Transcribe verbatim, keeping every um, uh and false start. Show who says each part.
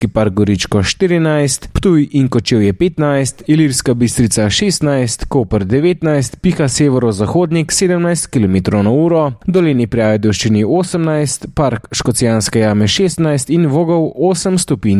Speaker 1: Park Goričko štirinajst, Ptuj in Kočevje petnajst, Ilirska Bistrica šestnajst, Koper devetnajst, Pika severozahodnik sedemnajst kilometrov na uro, Dolenji pri Ajdovščini osemnajst, Park Škocjanske jame šestnajst in Vogel osem stopinj